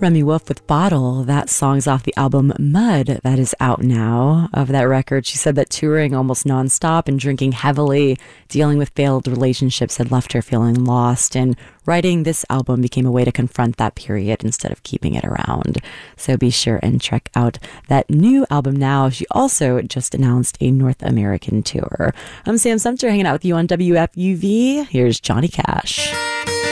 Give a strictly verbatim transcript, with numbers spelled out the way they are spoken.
Remy Wolf with Bottle. That song's off the album Mud that is out now. Of that record, she said that touring almost nonstop and drinking heavily, dealing with failed relationships had left her feeling lost, and writing this album became a way to confront that period instead of keeping it around. So be sure and check out that new album now. She also just announced a North American tour. I'm Sam Sumter hanging out with you on W F U V. Here's Johnny Cash.